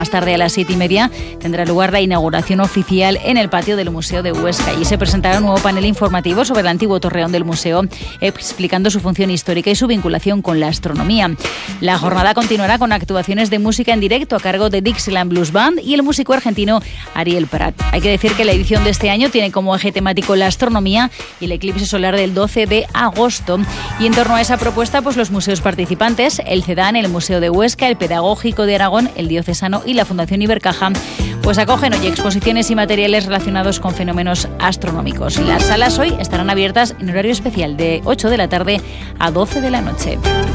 Más tarde, a las 7:30, tendrá lugar la inauguración oficial en el patio del Museo de Huesca. Y se presentará un nuevo panel informativo sobre el antiguo torreón del museo, explicando su función histórica y su vinculación con la astronomía. La jornada continuará con actuaciones de música en directo a cargo de Dixieland Blues Band y el músico argentino Ariel Prat. Hay que decir que la edición de este año tiene como eje temático la astronomía y el eclipse solar del 12 de agosto. Y en torno a esa propuesta, pues los museos participantes, el CEDAN, el Museo de Huesca, el Pedagógico de Aragón, el Diocesano y la Fundación Ibercaja, pues acogen hoy exposiciones y materiales relacionados con fenómenos astronómicos. Las salas hoy estarán abiertas en horario especial de 8 de la tarde a 12 de la noche.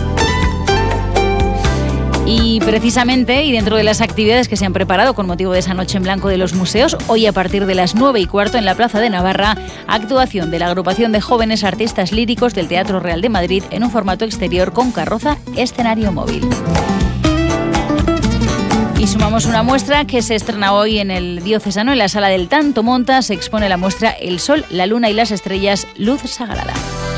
Y precisamente, y dentro de las actividades que se han preparado con motivo de esa noche en blanco de los museos, hoy a partir de las 9:15 en la Plaza de Navarra, actuación de la agrupación de jóvenes artistas líricos del Teatro Real de Madrid en un formato exterior con carroza escenario móvil. Y sumamos una muestra que se estrena hoy en el Diocesano, en la Sala del Tanto Monta. Se expone la muestra El Sol, la Luna y las Estrellas, Luz Sagrada.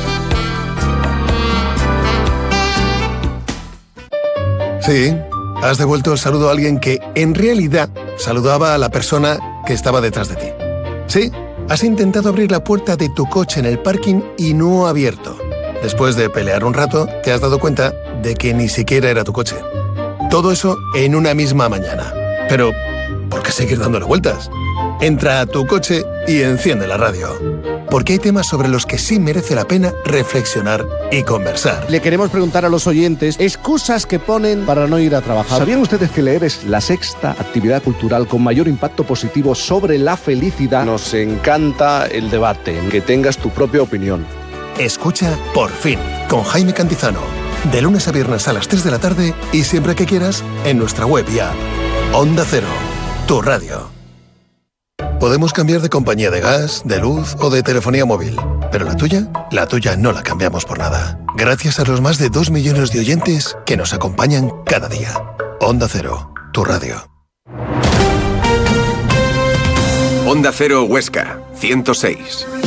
Sí, has devuelto el saludo a alguien que en realidad saludaba a la persona que estaba detrás de ti. Sí, has intentado abrir la puerta de tu coche en el parking y no ha abierto. Después de pelear un rato, te has dado cuenta de que ni siquiera era tu coche. Todo eso en una misma mañana. Pero, ¿por qué seguir dándole vueltas? Entra a tu coche y enciende la radio. Porque hay temas sobre los que sí merece la pena reflexionar y conversar. Le queremos preguntar a los oyentes excusas que ponen para no ir a trabajar. ¿Sabían ustedes que leer es la sexta actividad cultural con mayor impacto positivo sobre la felicidad? Nos encanta el debate, que tengas tu propia opinión. Escucha Por Fin, con Jaime Cantizano. De lunes a viernes a las 3 de la tarde y siempre que quieras en nuestra web y app. Onda Cero, tu radio. Podemos cambiar de compañía de gas, de luz o de telefonía móvil, pero la tuya no la cambiamos por nada. Gracias a los más de 2 millones de oyentes que nos acompañan cada día. Onda Cero, tu radio. Onda Cero Huesca, 106.